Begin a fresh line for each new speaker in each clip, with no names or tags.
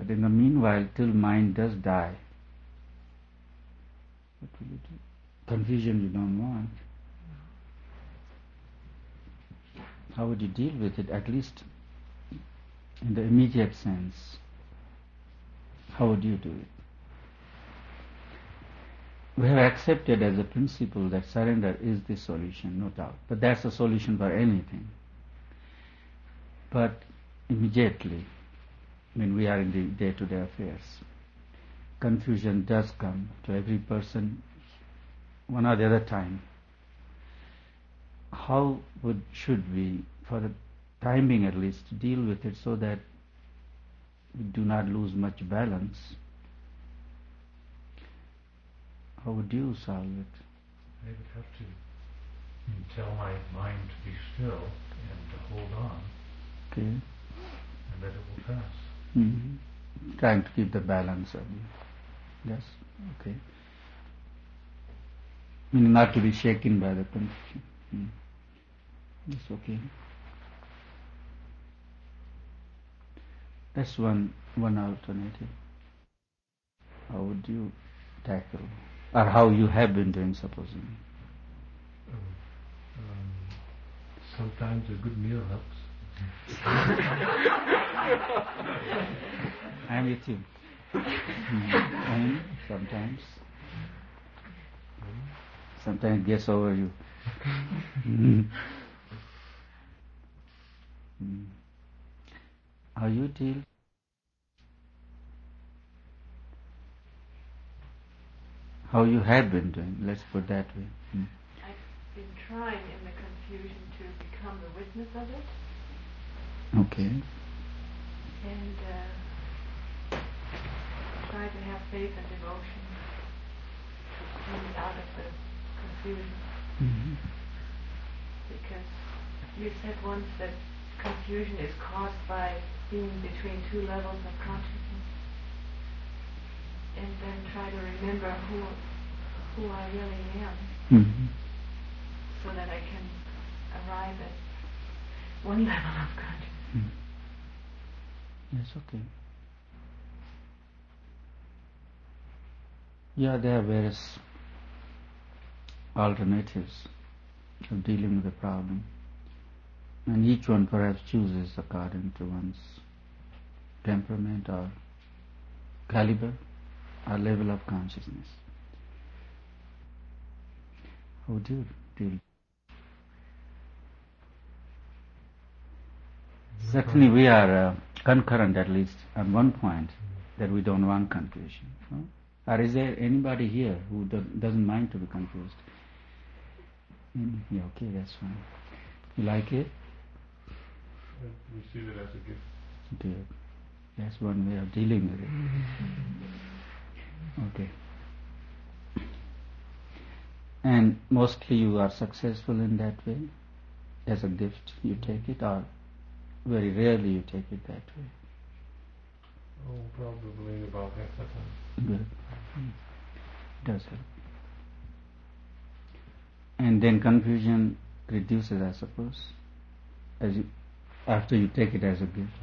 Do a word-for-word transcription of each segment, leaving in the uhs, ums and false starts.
But in the meanwhile, till mind does die, what will you do? Confusion you don't want. How would you deal with it, at least in the immediate sense? How would you do it? We have accepted as a principle that surrender is the solution, no doubt. But that's the solution for anything. But immediately, when we are in the day-to-day affairs, confusion does come to every person one or the other time. How would should we, for the time being at least, deal with it so that we do not lose much balance? How would you solve it?
I would have to tell my mind to be still and to hold on.
Okay.
And that it will pass.
Mm-hmm. Trying to keep the balance of you. Yes. Okay. Meaning not to be shaken by the confusion. Mm. Yes, okay. That's one one alternative. How would you tackle, or how you have been doing, supposing?
Um, um, sometimes a good meal helps.
I'm with you. Mm. And sometimes, sometimes it gets over you. Mm. Mm. How you deal? How you have been doing? Let's put that way. Mm.
I've been trying in the confusion to become the witness of it.
Okay.
And uh, try to have faith and devotion to bring out of the confusion.
Mm-hmm.
Because you said once that confusion is caused by being between two levels of consciousness. And then try to remember who who I really am,
Mm-hmm.
so that I can arrive at one level of consciousness.
Mm. Yes, okay. Yeah, there are various alternatives of dealing with the problem, and each one perhaps chooses according to one's temperament or caliber or level of consciousness. How do you deal? Certainly we are uh, concurrent, at least on one point, that we don't want confusion. No? Or is there anybody here who do, doesn't mind to be confused? Mm, yeah, okay, that's fine. You like it?
I receive it as a gift.
Good. That's one way of dealing with it. Okay. And mostly you are successful in that way? As a gift you take it, or very rarely you take it that way?
Oh, probably about half the time.
Good. Mm. Does help. And then confusion reduces, I suppose, as you, after you take it as a gift.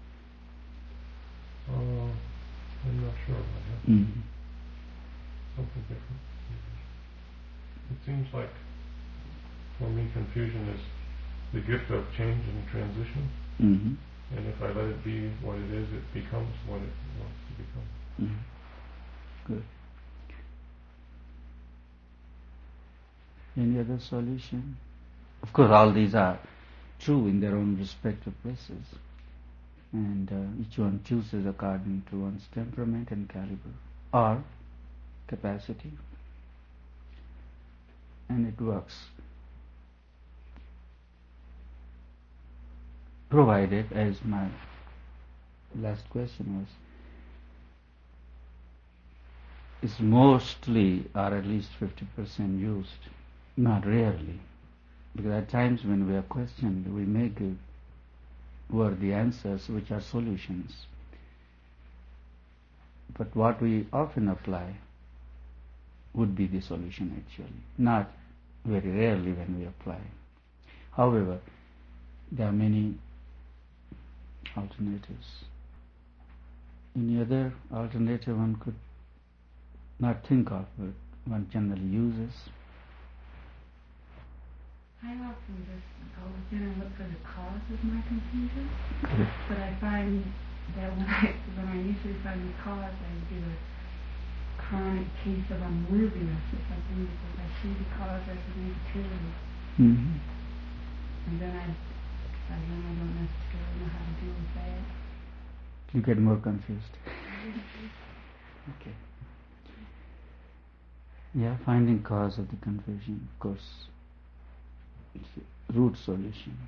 Uh, I'm not sure about that.
Mm-hmm.
Something different. It seems like, for me, confusion is the gift of change and transition.
Mm-hmm.
And if I let it be what it is, it becomes what it wants to become.
Mm-hmm. Good. Any other solution? Of course, all these are true in their own respective places, and uh, each one chooses according to one's temperament and caliber or capacity, and it works. Provided, as my last question was, is mostly or at least fifty percent used, not rarely. Because at times when we are questioned, we may give worthy answers which are solutions. But what we often apply would be the solution actually, not very rarely when we apply. However, there are many alternatives. Any other alternative one could not think of, but one generally uses?
I often just go within and look for the cause of my confusion,
Correct.
but I find that when I when I usually find the cause, I get a chronic case of unworthiness. If I think if I see the cause as a negativity,
Mm-hmm.
and then I, I then I don't necessarily know how to deal with that.
You get more confused. Okay. Yeah, finding cause of the confusion, of course, it's a root solution.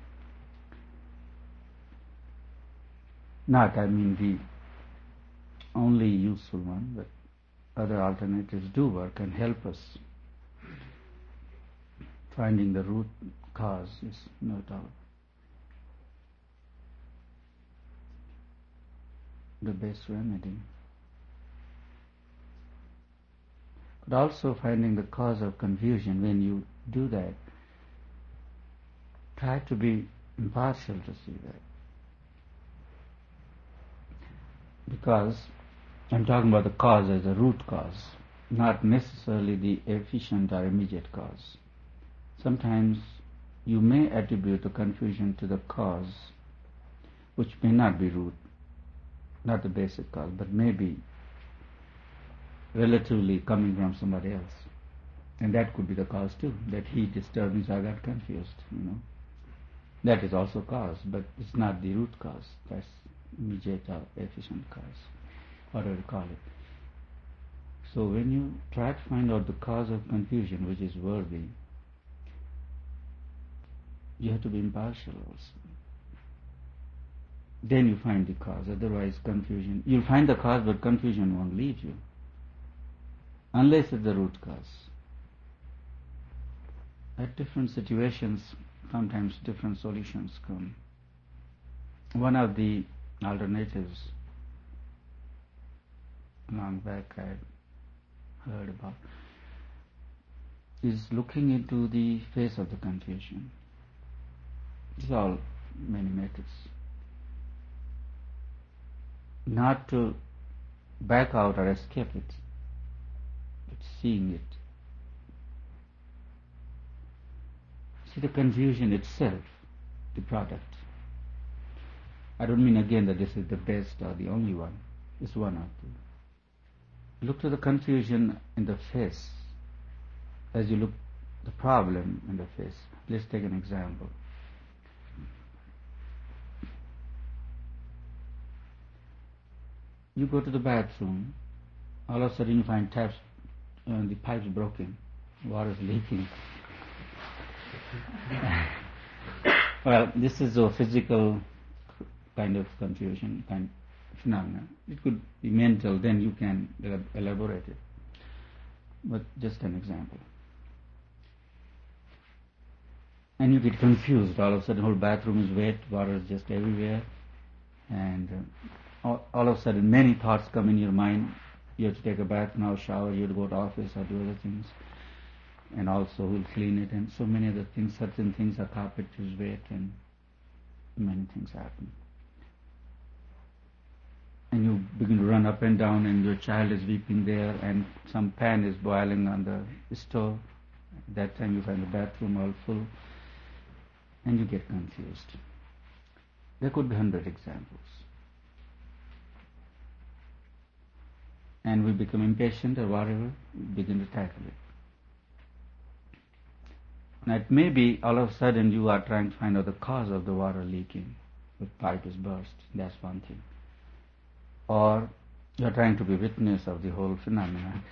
Not, I mean, the only useful one, but other alternatives do work and help us. Finding the root cause is no doubt the best remedy. But also finding the cause of confusion, when you do that, try to be impartial to see that. Because I'm talking about the cause as a root cause, not necessarily the efficient or immediate cause. Sometimes you may attribute the confusion to the cause, which may not be root, not the basic cause, but maybe relatively coming from somebody else. And that could be the cause too, that he disturbed me, so I got confused, you know. That is also cause, but it's not the root cause. That's immediate or efficient cause, whatever you call it. So when you try to find out the cause of confusion, which is worthy, you have to be impartial also. Then you find the cause, otherwise confusion, you'll find the cause, but confusion won't leave you, unless it's the root cause. At different situations, sometimes different solutions come. One of the alternatives long back I heard about is looking into the face of the confusion. These are all many methods. Not to back out or escape it, but seeing it. See the confusion itself, the product. I don't mean again that this is the best or the only one. It's one of them. Look to the confusion in the face as you look the problem in the face. Let's take an example. You go to the bathroom, all of a sudden you find taps, uh, the pipes broken, water is leaking. Well, this is a physical kind of confusion, kind of phenomena. It could be mental, then you can elaborate it. But just an example. And you get confused. All of a sudden, the whole bathroom is wet, water is just everywhere, and uh, all, all of a sudden, many thoughts come in your mind. You have to take a bath now, shower, you have to go to office or do other things, and also who'll clean it, and so many other things. Certain things, the carpet is wet, and many things happen. And you begin to run up and down, and your child is weeping there, and some pan is boiling on the stove. At that time you find the bathroom all full, and you get confused. There could be hundred examples. And we become impatient or whatever, we begin to tackle it. Now it may be all of a sudden you are trying to find out the cause of the water leaking, the pipe is burst, that's one thing. Or you are trying to be witness of the whole phenomenon.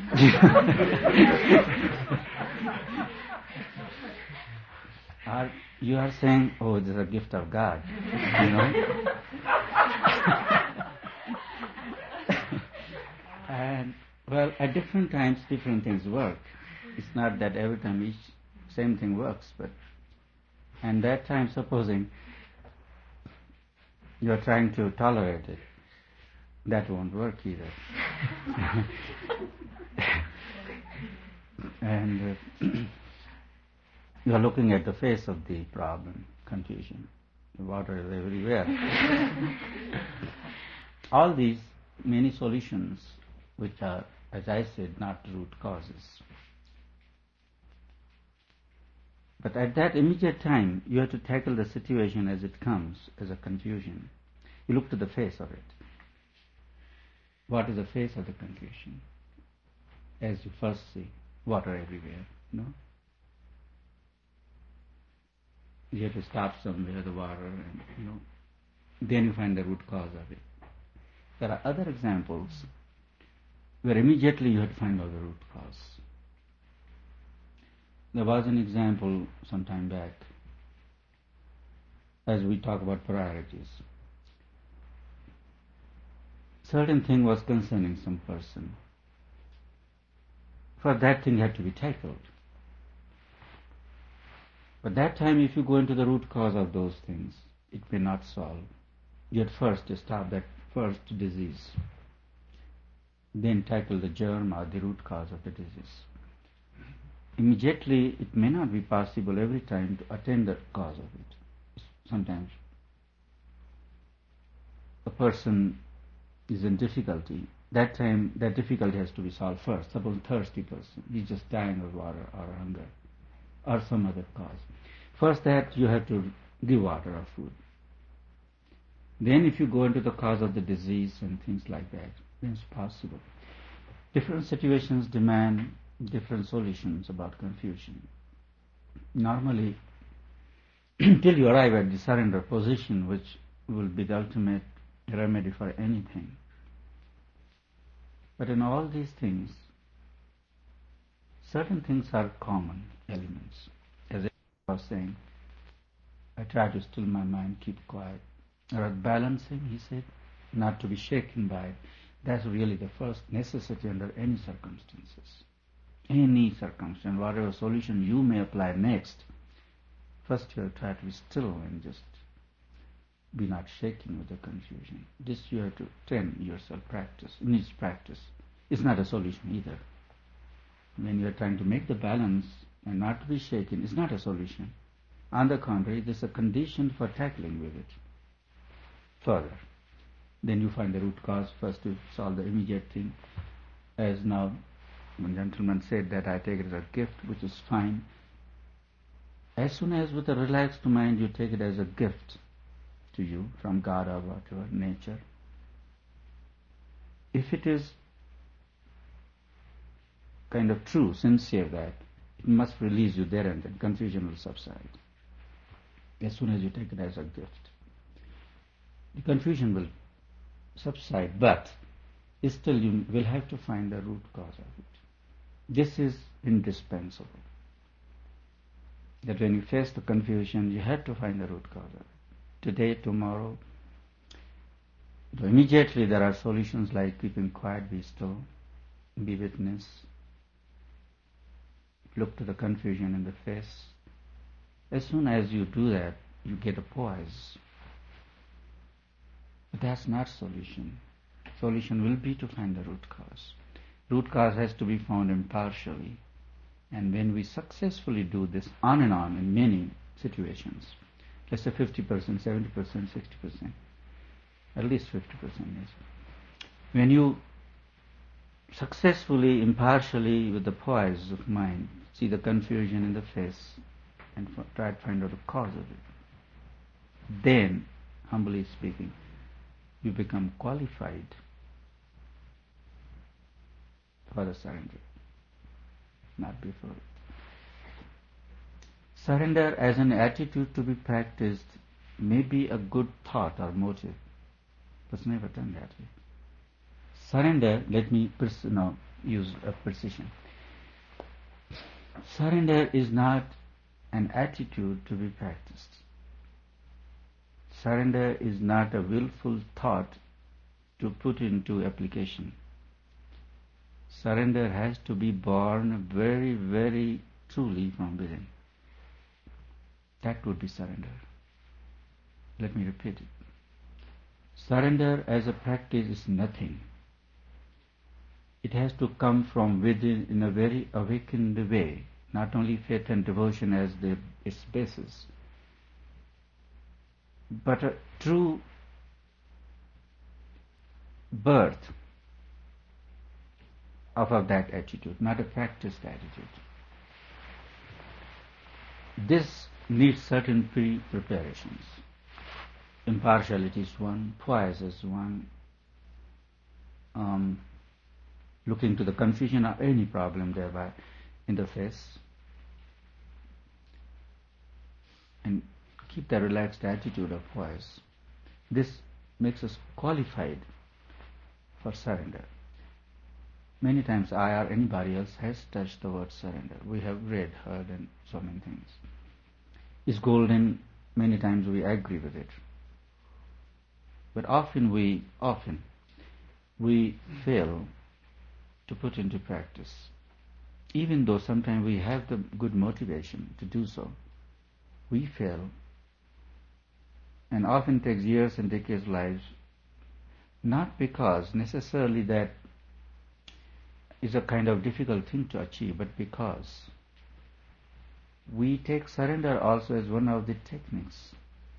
Or you are saying, oh, this is a gift of God, you know. And well, at different times, different things work. It's not that every time each same thing works, but and that time, supposing you are trying to tolerate it, that won't work either. And uh, you are looking at the face of the problem, confusion. The water is everywhere. All these many solutions which are, as I said, not root causes. But at that immediate time, you have to tackle the situation as it comes, as a confusion. You look to the face of it. What is the face of the confusion? As you first see, water everywhere, no? You have to stop somewhere, the water, and, you know, then you find the root cause of it. There are other examples where immediately you have to find out the root cause. There was an example some time back, as we talk about priorities. Certain thing was concerning some person. For that thing had to be tackled. But that time, if you go into the root cause of those things, it may not solve. You at first to stop that first disease, then tackle the germ or the root cause of the disease. Immediately, it may not be possible every time to attain the cause of it. Sometimes a person is in difficulty. That time, that difficulty has to be solved first. Suppose a thirsty person, he's just dying of water or hunger or some other cause. First that you have to give water or food. Then if you go into the cause of the disease and things like that, then it's possible. Different situations demand different solutions about confusion. Normally, till you arrive at the surrender position, which will be the ultimate remedy for anything. But in all these things, certain things are common elements. As I was saying, I try to still my mind, keep quiet. Or balancing, he said, not to be shaken by it. That's really the first necessity under any circumstances. Any circumstance, whatever solution you may apply next, first you have to try to be still and just be not shaken with the confusion. This you have to train yourself, practice. It needs practice. It's not a solution either. When you are trying to make the balance and not to be shaken, it's not a solution. On the contrary, this is a condition for tackling with it further. Then you find the root cause first to solve the immediate thing. As now, one gentleman said that I take it as a gift, which is fine. As soon as with a relaxed mind you take it as a gift to you from God or whatever, nature, if it is kind of true, sincere, that it must release you there and then, confusion will subside. As soon as you take it as a gift, the confusion will subside, but still you will have to find the root cause of it. This is indispensable. That when you face the confusion, you have to find the root cause of it. Today, tomorrow, immediately there are solutions like keeping quiet, be still, be witness, look to the confusion in the face. As soon as you do that, you get a poise. But that's not solution. Solution will be to find the root cause. Root cause has to be found impartially. And when we successfully do this on and on in many situations, let's say fifty percent, seventy percent, sixty percent, at least fifty percent is. When you successfully, impartially, with the poise of mind, see the confusion in the face and f- try to find out the cause of it, then, humbly speaking, you become qualified for the surrender, not before it. Surrender as an attitude to be practiced may be a good thought or motive, but it's never done that way. Surrender, let me pers- now use a precision. Surrender is not an attitude to be practiced. Surrender is not a willful thought to put into application. Surrender has to be born very, very truly from within. That would be surrender. Let me repeat it. Surrender as a practice is nothing. It has to come from within in a very awakened way, not only faith and devotion as the, its basis, but a true birth of, of that attitude, not a practiced attitude. This needs certain pre-preparations. Impartiality is one, poise is one, um, looking to the confusion or any problem thereby in the face, and keep the relaxed attitude of poise. This makes us qualified for surrender. Many times I or anybody else has touched the word surrender. We have read, heard, and so many things. It's golden. Many times we agree with it. But often we, often, we fail to put into practice. Even though sometimes we have the good motivation to do so, we fail, and often takes years and decades lives, not because necessarily that is a kind of difficult thing to achieve, but because we take surrender also as one of the techniques.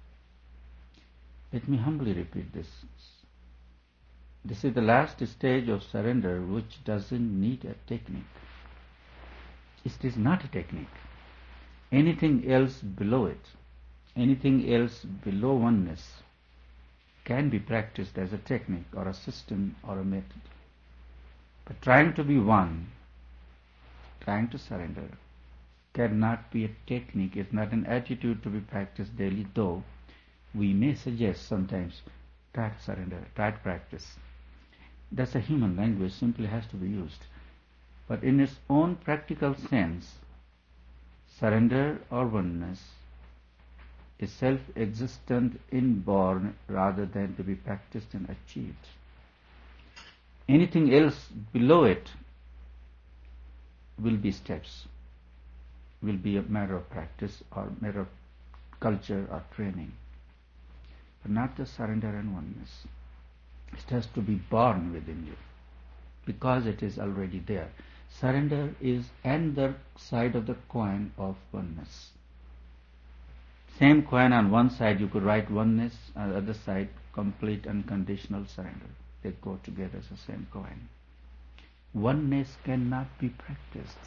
Let me humbly repeat this. This is the last stage of surrender which doesn't need a technique. It is not a technique. Anything else below it, anything else below oneness can be practiced as a technique or a system or a method. But trying to be one, trying to surrender, cannot be a technique. It's not an attitude to be practiced daily, though we may suggest sometimes, try to surrender, try to practice. That's a human language, simply has to be used. But in its own practical sense, surrender or oneness is self-existent, inborn, rather than to be practiced and achieved. Anything else below it will be steps, will be a matter of practice or matter of culture or training, but not the surrender and oneness. It has to be born within you because it is already there. Surrender is another side of the coin of oneness. Same coin, on one side you could write oneness, on the other side complete unconditional surrender. They go together as the same coin. Oneness cannot be practiced.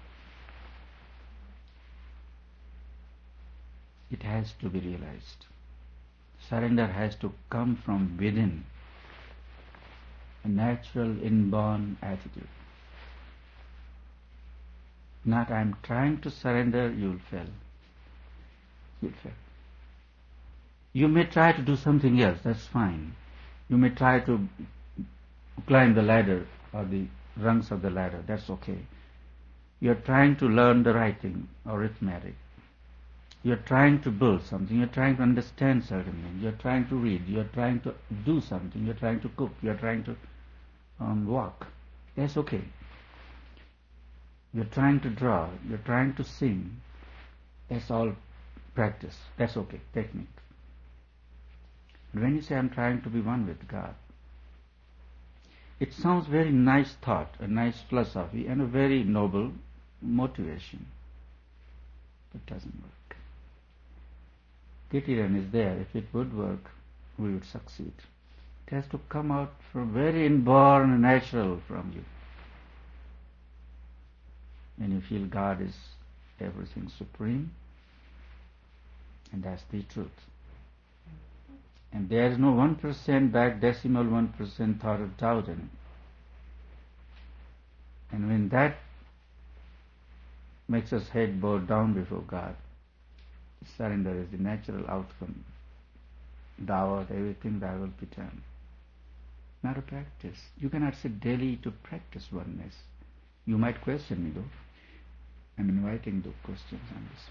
It has to be realized. Surrender has to come from within, a natural inborn attitude. Not I am trying to surrender, you will fail. You will fail. You may try to do something else, that's fine. You may try to climb the ladder or the rungs of the ladder, that's okay. You are trying to learn the writing or arithmetic. You are trying to build something, you are trying to understand certain things, you are trying to read, you are trying to do something, you are trying to cook, you are trying to um, walk. That's okay. You are trying to draw, you are trying to sing. That's all practice. That's okay, technique. But when you say I'm trying to be one with God, it sounds very nice thought, a nice philosophy, and a very noble motivation. But it doesn't work. Kitiran is there. If it would work, we would succeed. It has to come out from very inborn, natural from you. When you feel God is everything supreme, and that's the truth. And there is no one percent back decimal one percent thought of doubt in it. And when that makes us head bowed down before God, surrender is the natural outcome. Thou art everything, thy will be done. Not a practice. You cannot sit daily to practice oneness. You might question me though. I'm inviting the questions on this.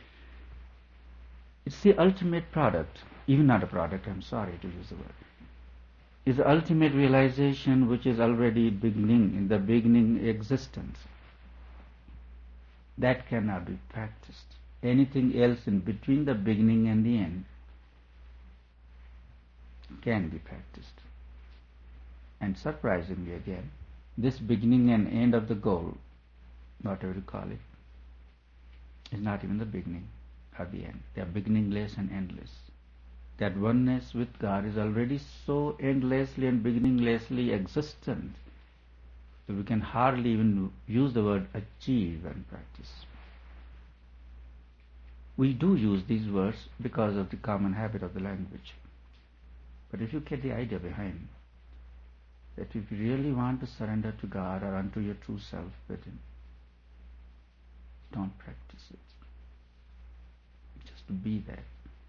It's the ultimate product, even not a product, I'm sorry to use the word. Is the ultimate realization which is already beginning, in the beginning existence. That cannot be practiced. Anything else in between the beginning and the end can be practiced. And surprisingly again, this beginning and end of the goal, whatever you call it, is not even the beginning or the end. They are beginningless and endless. That oneness with God is already so endlessly and beginninglessly existent So we can hardly even use the word achieve and practice. We do use these words because of the common habit of the language. But if you get the idea behind, that if you really want to surrender to God or unto your true self within, don't practice it. Just be there.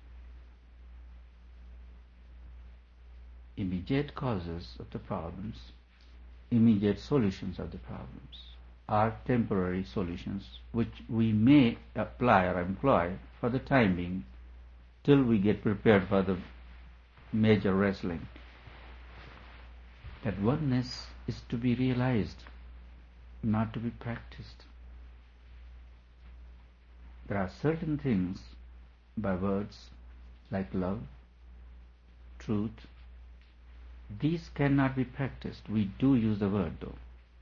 Immediate causes of the problems, immediate solutions of the problems are temporary solutions which we may apply or employ for the time being till we get prepared for the major wrestling. That oneness is to be realized, not to be practiced. There are certain things by words like love, truth. These cannot be practiced. We do use the word though.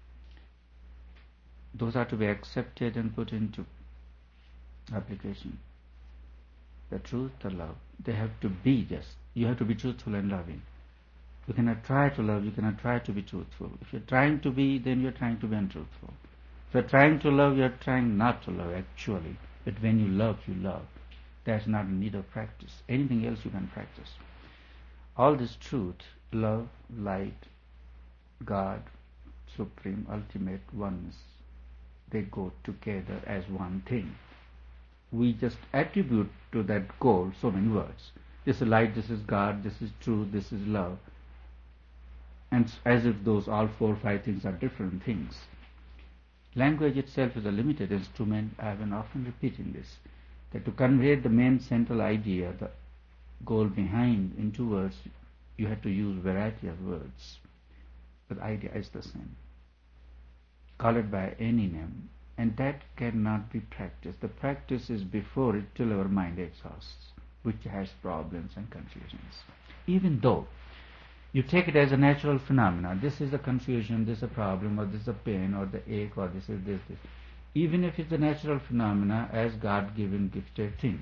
Those are to be accepted and put into application. The truth, the love, they have to be just. You have to be truthful and loving. You cannot try to love, you cannot try to be truthful. If you're trying to be, then you're trying to be untruthful. If you're trying to love, you're trying not to love actually. But when you love, you love. There's not a need of practice. Anything else you can practice. All this truth, love, light, God, supreme, ultimate oneness, they go together as one thing. We just attribute to that goal so many words. This is light, this is God, this is truth, this is love. And as if those all four or five things are different things. Language itself is a limited instrument. I have been often repeating this, that to convey the main central idea, the goal behind into words, you have to use variety of words. But the idea is the same. Call it by any name, and that cannot be practiced. The practice is before it till our mind exhausts, which has problems and confusions. Even though you take it as a natural phenomena, this is a confusion, this is a problem, or this is a pain, or the ache, or this is this, this. Even if it's a natural phenomena as God-given gifted thing,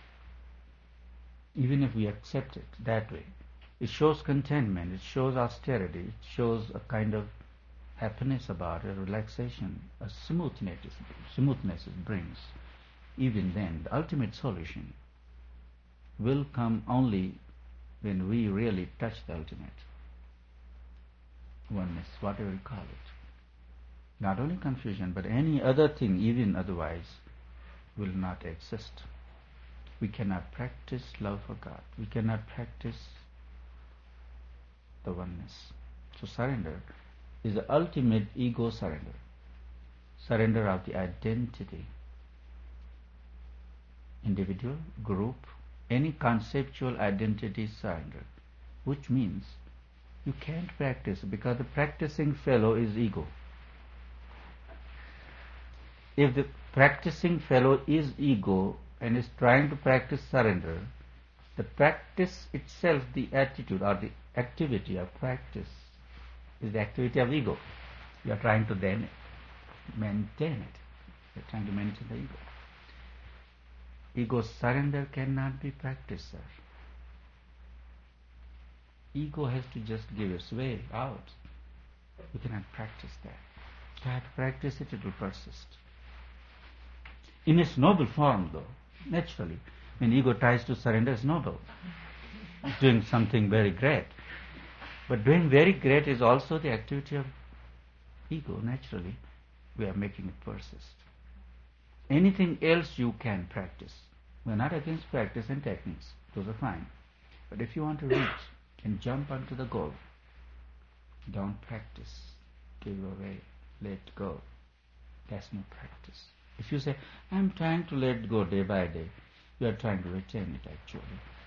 even if we accept it that way, it shows contentment, it shows austerity, it shows a kind of happiness about it, relaxation, a smoothness, smoothness it brings. Even then, the ultimate solution will come only when we really touch the ultimate oneness, whatever you call it. Not only confusion, but any other thing, even otherwise, will not exist. We cannot practice love for God. We cannot practice the oneness. So surrender is the ultimate ego surrender. Surrender of the identity. Individual, group, any conceptual identity surrender, which means you can't practice because the practicing fellow is ego. If the practicing fellow is ego and is trying to practice surrender, the practice itself, the attitude or the activity of practice, is the activity of ego. You are trying to then maintain it. You are trying to maintain the ego. Ego surrender cannot be practiced, sir. Ego has to just give its way out. You cannot practice that. You have to practice it, it will persist. In its noble form, though, naturally, when ego tries to surrender, it's noble. It's doing something very great. But doing very great is also the activity of ego, naturally. We are making it persist. Anything else you can practice. We are not against practice and techniques. Those are fine. But if you want to reach and jump onto the goal, don't practice. Give away. Let go. That's no practice. If you say, I'm trying to let go day by day, you are trying to retain it actually.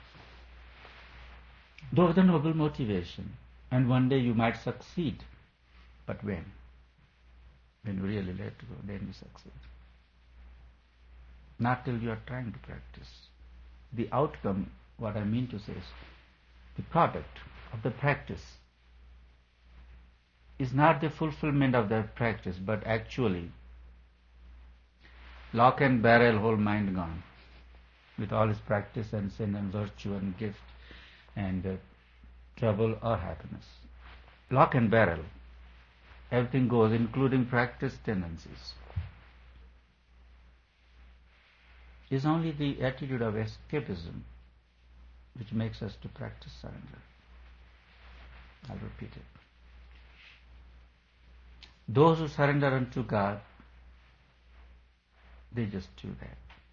Though with a noble motivation, and one day you might succeed. But when? When you really let go, then you succeed. Not till you are trying to practice. The outcome, what I mean to say is, the product of the practice is not the fulfillment of that practice, but actually lock and barrel, whole mind gone, with all its practice and sin and virtue and gift and uh, trouble or happiness. Lock and barrel. everything goes, including practice tendencies. It's only the attitude of escapism which makes us to practice surrender. I'll repeat it. Those who surrender unto God, they just do that.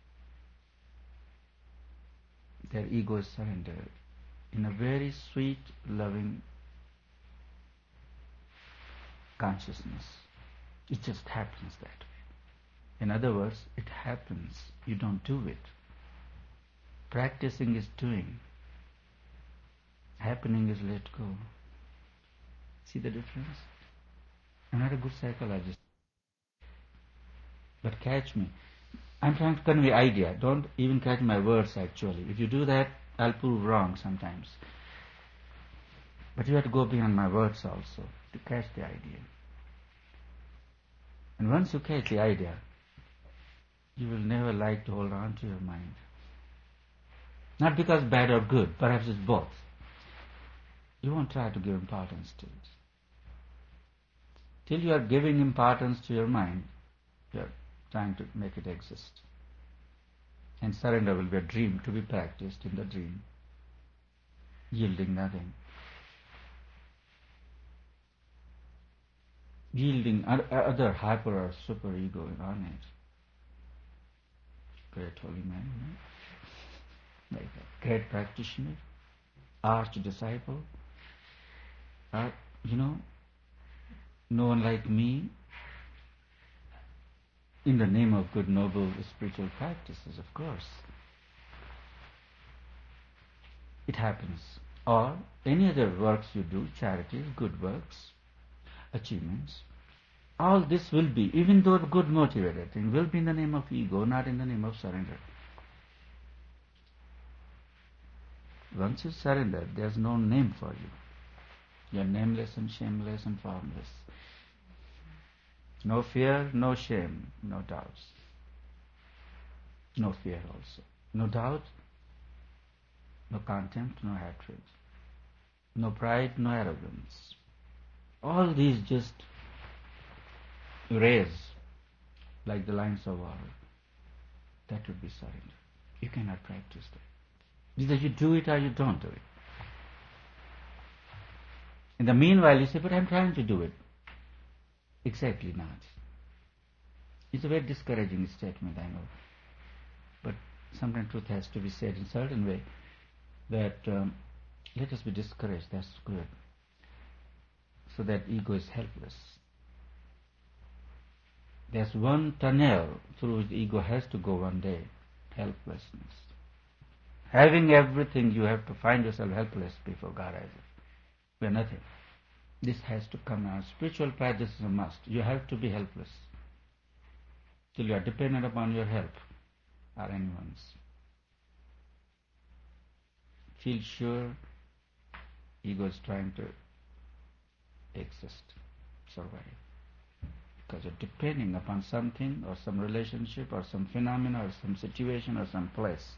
Their ego is surrendered in a very sweet, loving consciousness. It just happens that way. In other words, it happens. You don't do it. Practicing is doing. Happening is let go. See the difference? I'm not a good psychologist. But catch me. I'm trying to convey idea. Don't even catch my words actually. If you do that, I'll prove wrong sometimes. But you have to go beyond my words also to catch the idea. And once you catch the idea, you will never like to hold on to your mind. Not because bad or good, perhaps it's both. You won't try to give importance to it. Till you are giving importance to your mind, you are trying to make it exist. And surrender will be a dream to be practiced in the dream, yielding nothing. Yielding other hyper or super ego on it. Great holy man, you know? Like a great practitioner, arch disciple, or, you know, no one like me, in the name of good, noble spiritual practices, of course. It happens. Or any other works you do, charities, good works, achievements, all this will be, even though good motivated thing, will be in the name of ego, not in the name of surrender. Once you surrender, there's no name for you. You're nameless and shameless and formless. No fear, no shame, no doubts. No fear also. No doubt, no contempt, no hatred. No pride, no arrogance. All these just erase like the lines of water. That would be surrender. You cannot practice that. Either you do it or you don't do it. In the meanwhile, you say, but I'm trying to do it. Exactly not. It's a very discouraging statement, I know. But sometimes truth has to be said in a certain way that um, let us be discouraged, that's good. So that ego is helpless. There's one tunnel through which the ego has to go one day, helplessness. Having everything, you have to find yourself helpless before God as if we are nothing. This has to come out. Spiritual path, this is a must. You have to be helpless till you are dependent upon your help or anyone's. Feel sure ego is trying to exist, survive. Because you're depending upon something or some relationship or some phenomena or some situation or some place.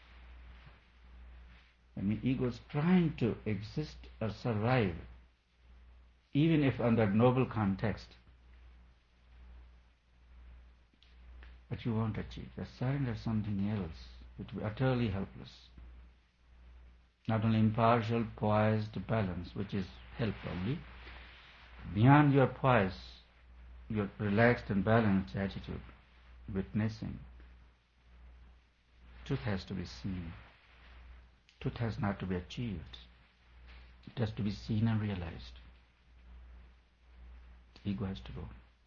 I mean, ego is trying to exist or survive, even if under noble context. But you won't achieve. You surrender something else, it will be utterly helpless. Not only impartial, poised, balance, which is help only. Beyond your poise, your relaxed and balanced attitude, witnessing, truth has to be seen. Truth has not to be achieved. It has to be seen and realized. Ego has to go.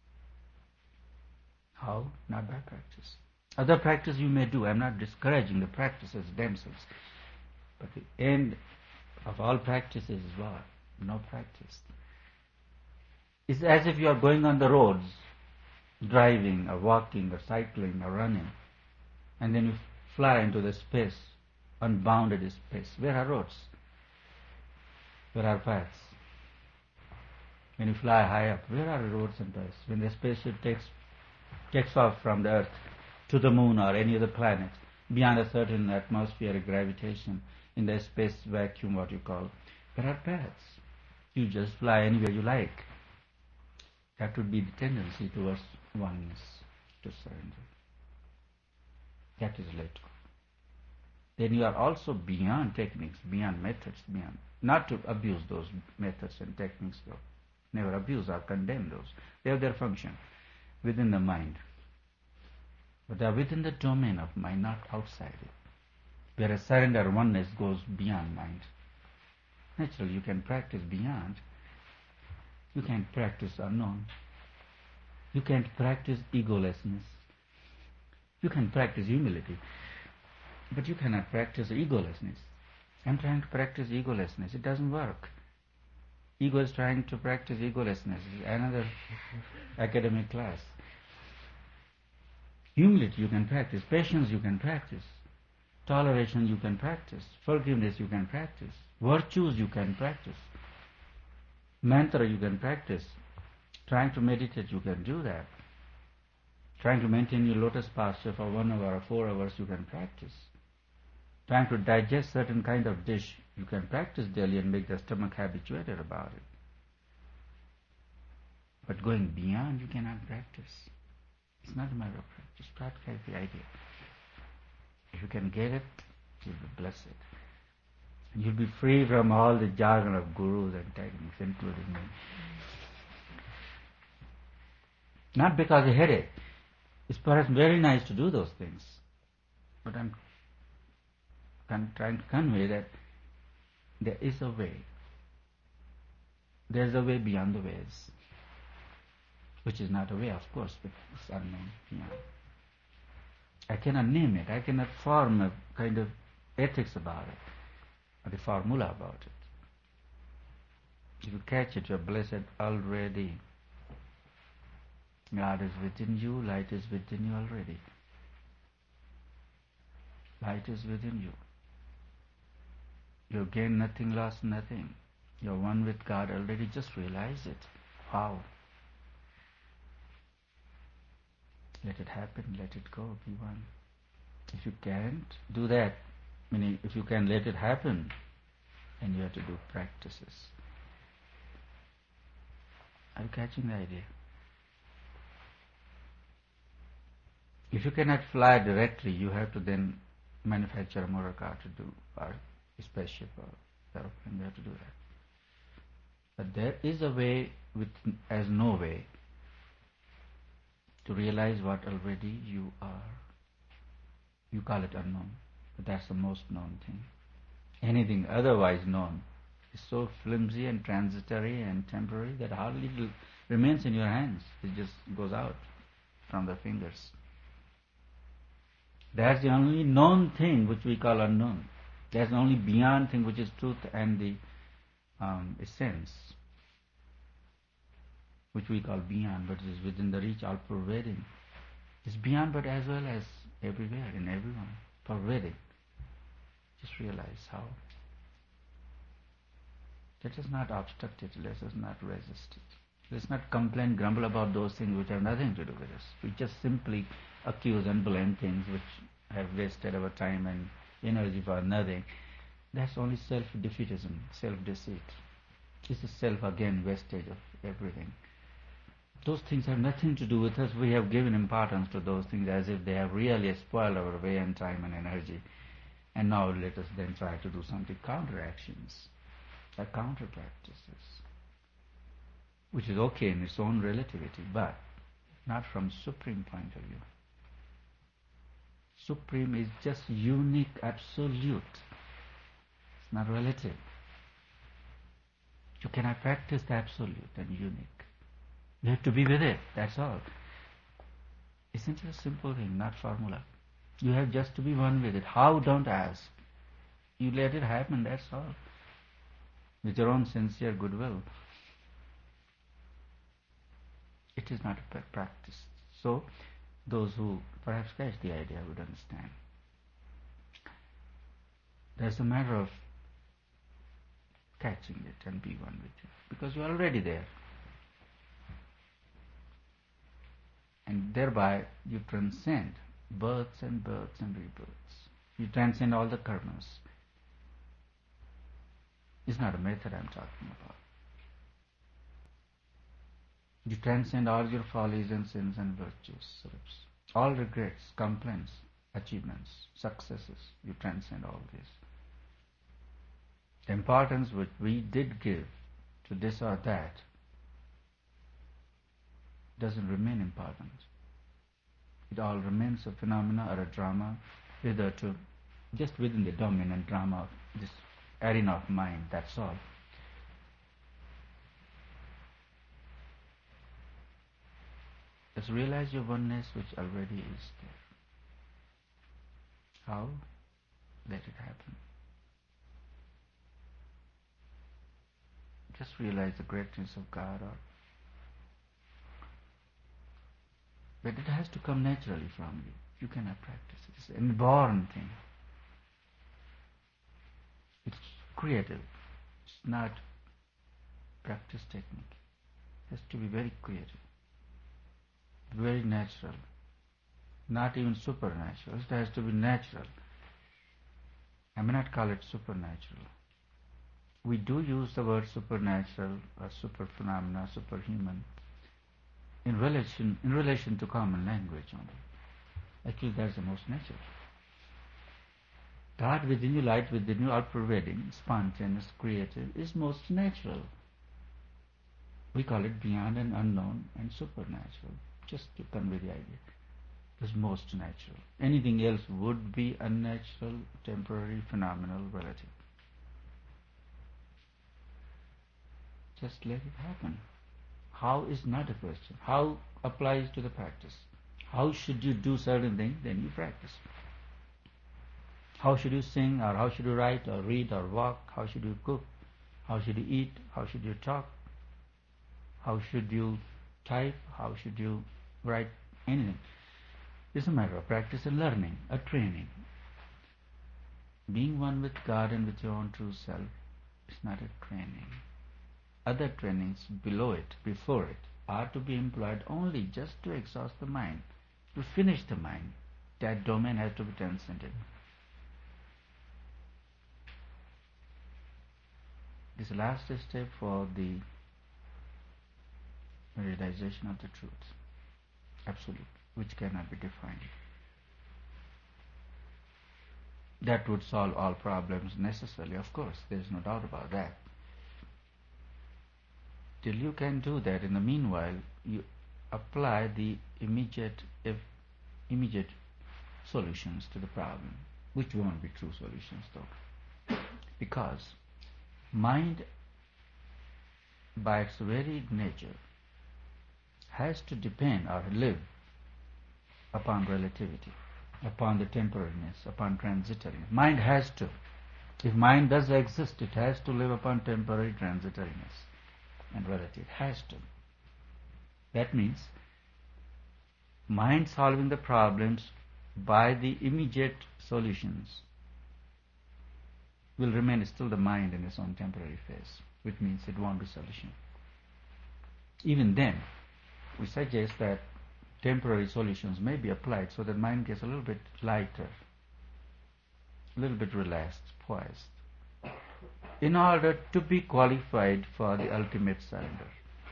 How? Not by practice. Other practice you may do. I'm not discouraging the practices themselves. But the end of all practices is what? No practice. It's as if you are going on the roads, driving or walking or cycling or running, and then you fly into the space, unbounded space. Where are roads? Where are paths? When you fly high up, where are roads and paths? When the spaceship takes takes off from the Earth to the Moon or any other planet, beyond a certain atmospheric gravitation, in the space vacuum, what you call, there are paths. You just fly anywhere you like. That would be the tendency towards oneness, to surrender. That is let go. Then you are also beyond techniques, beyond methods, beyond. Not to abuse those methods and techniques, though. Never abuse or condemn those. They have their function within the mind. But they are within the domain of mind, not outside it. Whereas surrender, oneness goes beyond mind. Naturally, you can practice beyond. You can't practice unknown. You can't practice egolessness. You can practice humility, but you cannot practice egolessness. I'm trying to practice egolessness. It doesn't work. Ego is trying to practice egolessness. Another academic class. Humility you can practice. Patience you can practice. Toleration you can practice. Forgiveness you can practice. Virtues you can practice. Mantra you can practice. Trying to meditate you can do that. Trying to maintain your lotus posture for one hour or four hours you can practice. Trying to digest certain kind of dish you can practice daily and make the stomach habituated about it. But going beyond you cannot practice. It's not a matter of practice. Practice the idea. If you can get it, you'll be blessed. And you'll be free from all the jargon of gurus and techniques, including me. Not because I hate it. It's perhaps very nice to do those things. But I'm con- trying to convey that there is a way. There's a way beyond the ways. Which is not a way, of course, but it's unknown beyond. I cannot name it. I cannot form a kind of ethics about it, or a formula about it. If you catch it, you're blessed already. God is within you, light is within you already. Light is within you. You gain nothing, lost nothing. You're one with God already, just realize it. Wow. Let it happen, let it go, be one. If you can't do that, meaning if you can let it happen, then you have to do practices. Are you catching the idea? If you cannot fly directly, you have to then manufacture a motor car to do, or a spaceship or aeroplane, you have to do that. But there is a way with as no way to realize what already you are. You call it unknown, but that's the most known thing. Anything otherwise known is so flimsy and transitory and temporary that hardly remains in your hands. It just goes out from the fingers. That's the only known thing which we call unknown. That's the only beyond thing which is truth and the um, essence, which we call beyond, but is within the reach, all pervading. It's beyond, but as well as everywhere, in everyone, pervading. Just realize how. Let us not obstruct it, let us not resist it. Let us not complain, grumble about those things which have nothing to do with us. We just simply accuse and blame things which have wasted our time and energy for nothing. That's only self-defeatism, self-deceit. It's a self, again, wastage of everything. Those things have nothing to do with us. We have given importance to those things as if they have really spoiled our way and time and energy. And now let us then try to do something, counteractions, or counter practices, which is okay in its own relativity, but not from supreme point of view. Supreme is just unique, absolute. It's not relative. You cannot practice the absolute and unique. You have to be with it, that's all. Isn't it a simple thing, not formula? You have just to be one with it. How? Don't ask. You let it happen, that's all. With your own sincere goodwill. It is not a practice. So, those who perhaps catch the idea would understand. There's a matter of catching it and be one with it, because you're already there. And thereby you transcend births and births and rebirths. You transcend all the karmas. It's not a method I'm talking about. You transcend all your follies and sins and virtues, all regrets, complaints, achievements, successes. You transcend all this. The importance which we did give to this or that doesn't remain important. It all remains a phenomena or a drama, hitherto just within the dominant drama of this arena of mind, that's all. Just realize your oneness which already is there. How? Let it happen. Just realize the greatness of God, or but it has to come naturally from you. You cannot practice it. It's an inborn thing. It's creative. It's not practice technique. It has to be very creative, very natural, not even supernatural. It has to be natural. I may not call it supernatural. We do use the word supernatural or super phenomena, superhuman, in relation in relation to common language only. Actually, that's the most natural. God within you, light within you, all-pervading, spontaneous, creative, is most natural. We call it beyond and unknown and supernatural, just to convey the idea. It is most natural. Anything else would be unnatural, temporary, phenomenal, relative. Just let it happen. How is not a question. How applies to the practice. How should you do certain things, then you practice. How should you sing, or how should you write, or read, or walk? How should you cook? How should you eat? How should you talk? How should you type? How should you write? Anything. It's a matter of practice and learning, a training. Being one with God and with your own true self is not a training. Other trainings below it, before it, are to be employed only just to exhaust the mind, to finish the mind. That domain has to be transcended. This is the last step for the realization of the truth, absolute, which cannot be defined. That would solve all problems necessarily, of course, there is no doubt about that. Till you can do that, in the meanwhile, you apply the immediate, if immediate solutions to the problem, which won't be true solutions though, because mind, by its very nature, has to depend or live upon relativity, upon the temporariness, upon transitoriness. Mind has to. If mind does exist, it has to live upon temporary transitoriness and relative. It has to. That means mind solving the problems by the immediate solutions will remain still the mind in its own temporary phase, which means it won't be solution. Even then, we suggest that temporary solutions may be applied so that mind gets a little bit lighter, a little bit relaxed, poised, in order to be qualified for the ultimate surrender.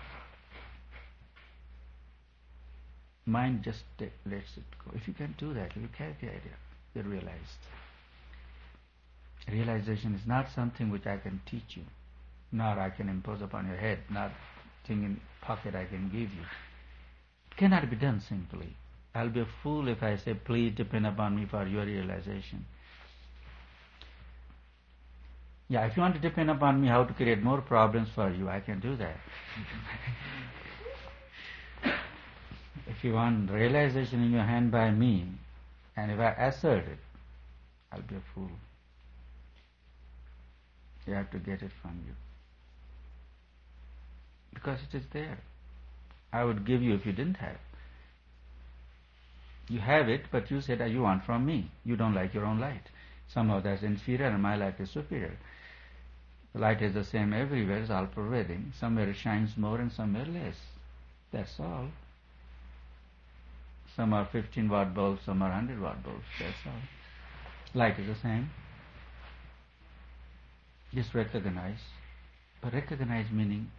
Mind just lets it go. If you can do that, you will carry the idea, you realize. Realization is not something which I can teach you, nor I can impose upon your head, not thing in pocket I can give you. It cannot be done simply. I'll be a fool if I say, please depend upon me for your realization. Yeah, if you want to depend upon me how to create more problems for you, I can do that. If you want realization in your hand by me, and if I assert it, I'll be a fool. You have to get it from you. Because it is there. I would give you if you didn't have. You have it, but you said that you want from me. You don't like your own light. Somehow that's inferior and my light is superior. The light is the same everywhere, it's all pervading. Somewhere it shines more and somewhere less. That's all. Some are fifteen watt bulbs, some are one hundred watt bulbs. That's all. Light is the same. Just recognize. But recognize meaning